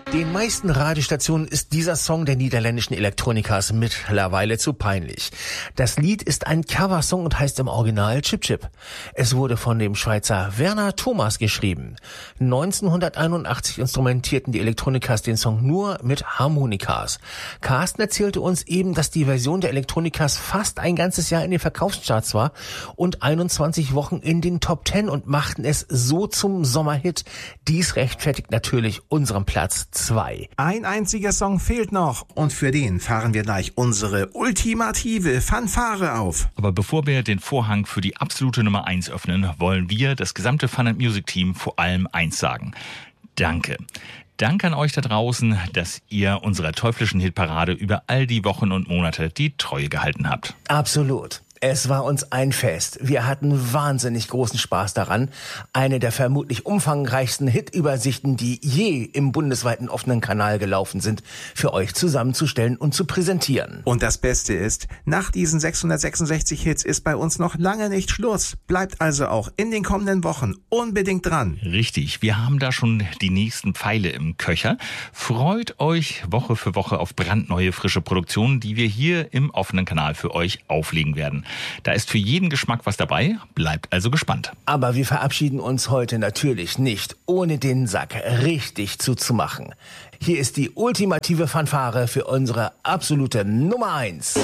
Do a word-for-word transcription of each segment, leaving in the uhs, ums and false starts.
Den meisten Radiostationen ist dieser Song der niederländischen Elektronikas mittlerweile zu peinlich. Das Lied ist ein Coversong und heißt im Original Chip Chip. Es wurde von dem Schweizer Werner Thomas geschrieben. neunzehnhunderteinundachtzig instrumentierten die Elektronikas den Song nur mit Harmonikas. Carsten erzählte uns eben, dass die Version der Elektronikas fast ein ganzes Jahr in den Verkaufscharts war und einundzwanzig Wochen in den Top Ten und machten es so zum Sommerhit. Dies rechtfertigt natürlich unseren Platz zwei. Ein einziger Song fehlt noch und für den fahren wir gleich unsere ultimative Fanfare auf. Aber bevor wir den Vorhang für die absolute Nummer eins öffnen, wollen wir, das gesamte Fun and Music Team, vor allem eins sagen. Danke. Danke an euch da draußen, dass ihr unserer teuflischen Hitparade über all die Wochen und Monate die Treue gehalten habt. Absolut. Es war uns ein Fest. Wir hatten wahnsinnig großen Spaß daran, eine der vermutlich umfangreichsten Hitübersichten, die je im bundesweiten offenen Kanal gelaufen sind, für euch zusammenzustellen und zu präsentieren. Und das Beste ist, nach diesen sechshundertsechsundsechzig Hits ist bei uns noch lange nicht Schluss. Bleibt also auch in den kommenden Wochen unbedingt dran. Richtig, wir haben da schon die nächsten Pfeile im Köcher. Freut euch Woche für Woche auf brandneue, frische Produktionen, die wir hier im offenen Kanal für euch auflegen werden. Da ist für jeden Geschmack was dabei, bleibt also gespannt. Aber wir verabschieden uns heute natürlich nicht, ohne den Sack richtig zuzumachen. Hier ist die ultimative Fanfare für unsere absolute Nummer eins.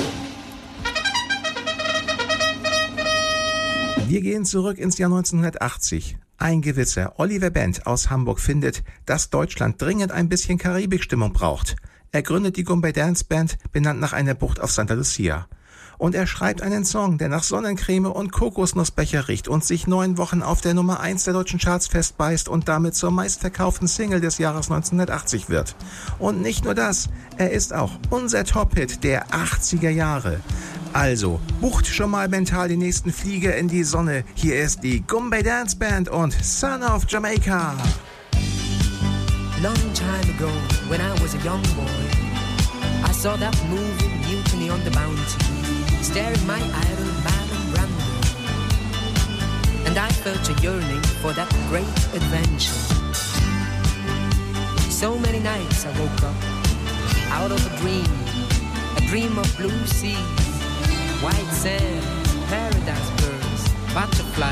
Wir gehen zurück ins Jahr neunzehnhundertachtzig. Ein gewisser Oliver Bent aus Hamburg findet, dass Deutschland dringend ein bisschen Karibikstimmung braucht. Er gründet die Goombay Dance Band, benannt nach einer Bucht auf Santa Lucia. Und er schreibt einen Song, der nach Sonnencreme und Kokosnussbecher riecht und sich neun Wochen auf der Nummer eins der deutschen Charts festbeißt und damit zur meistverkauften Single des Jahres neunzehnhundertachtzig wird. Und nicht nur das, er ist auch unser Top-Hit der achtziger Jahre. Also, bucht schon mal mental den nächsten Flieger in die Sonne. Hier ist die Goombay Dance Band und Son of Jamaica. Long time ago, when I was a young boy, I saw that movie Mutiny on the Bounty, staring my idol Marlon Brando, and I felt a yearning for that great adventure. So many nights I woke up out of a dream, a dream of blue sea, white sand, paradise birds, butterflies.